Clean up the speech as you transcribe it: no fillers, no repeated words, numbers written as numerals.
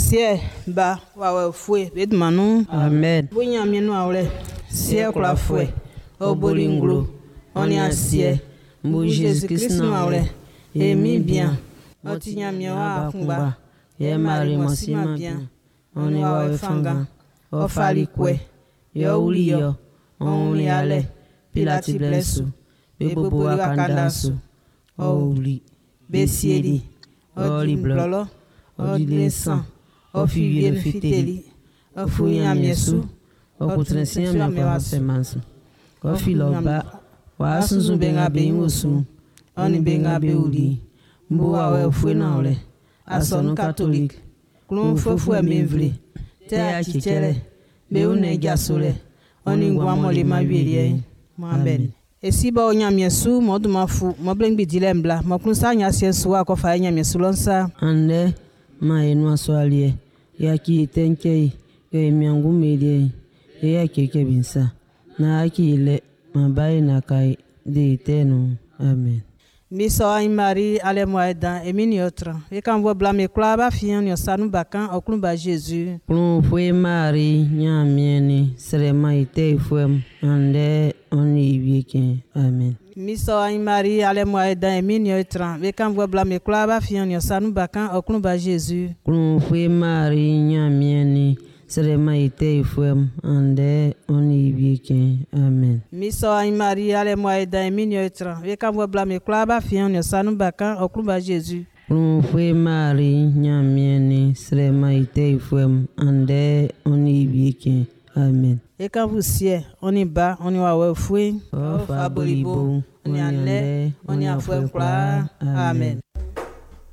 Sie ba wa fue bedmanu. Amen. Bunya mienu awle. Sie kula fue. Obolinglo. On y a sie. Mbu Jésus-Christ no awle. Emi bien. Otinya miwa kumba. Ye Marie mosima bien. On y wa fanga. O fali kwe. Yo uli yo. On y ale. Pilati blesu. Bebobo wakandasu. O uli. Besiedi. O liblolo. O dilesan. O fivien fiteli. O funya miesu. O kutrensia mewa semansu. O filoba. Wa asunzu benga bengosu. Oni benga beuli. Mbo wa fue na ole. Asonu catholique. Klon fofo emevle. Te achichele. Be une gasole. Oni ngwa mole mawirie. Amen. Esiba onyamiesu moduma fu moblengbi dilembla mokunsa nya siesu akofa nyamiesu lonsa ande ma enu aswalie ya ki tenke e miangu medie ya keke binsa na akile mabai na kai de tenu. Amen. Miso ay Marie ale moeda emini otra e kan vo blame klaba fian yo sanu bakan oklun ba Jésus klon foi Marie nyamieni serema ite fuem ande oni wieke. Amen. Miso ay Marie ale moeda emini otra e kan vo blame klaba fian yo sanu bakan oklun ba Jésus klon foi Marie nyamieni serema ite fuem ande oni wieke. Amen. Miso ay Marie ale moeda emini otra e kan vo blame klaba fian yo sanu bakan oklun ba Jésus klon foi Marie nyamieni serema ite fuem ande oni wieke. Amen. Et quand vous siez, on y bat, on y va fouiller, on y a fait. Amen.